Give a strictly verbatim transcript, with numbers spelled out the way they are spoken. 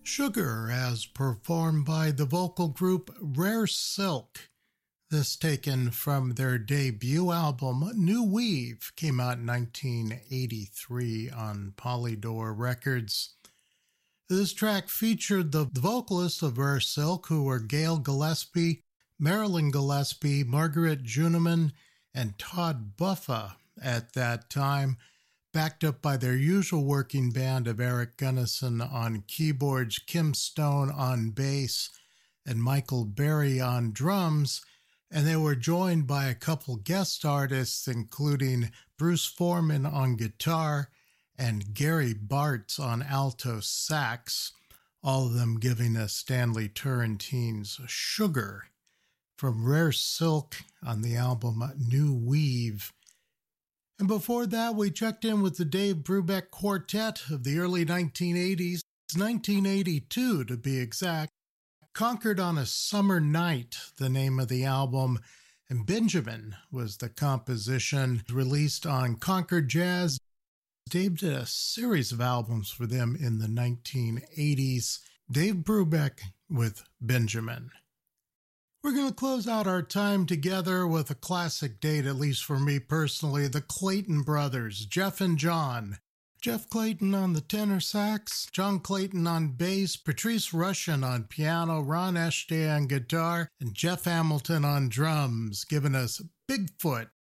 Sugar, as performed by the vocal group Rare Silk. This taken from their debut album, New Weave, came out in nineteen eighty-three on Polydor Records. This track featured the vocalists of Rare Silk, who were Gail Gillespie, Marilyn Gillespie, Margaret Juniman, and Todd Buffa at that time, backed up by their usual working band of Eric Gunnison on keyboards, Kim Stone on bass, and Michael Berry on drums, and they were joined by a couple guest artists, including Bruce Foreman on guitar and Gary Bartz on alto sax, all of them giving us Stanley Turrentine's Sugar from Rare Silk on the album New Weave. And before that, we checked in with the Dave Brubeck Quartet of the early nineteen eighties, nineteen eighty-two to be exact. Conquered on a Summer Night, the name of the album, and Benjamin was the composition released on Concord Jazz. Dave did a series of albums for them in the nineteen eighties. Dave Brubeck with Benjamin. We're going to close out our time together with a classic date, at least for me personally, the Clayton brothers, Jeff and John. Jeff Clayton on the tenor sax, John Clayton on bass, Patrice Rushen on piano, Ron Eshte on guitar, and Jeff Hamilton on drums, giving us Bigfoot